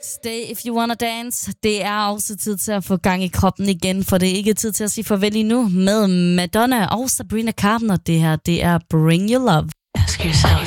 Stay if you wanna dance. Det er også tid til at få gang i kroppen igen, for det er ikke tid til at sige farvel endnu med Madonna og Sabrina Carpenter. Det her, det er Bring Your Love. Ask yourself,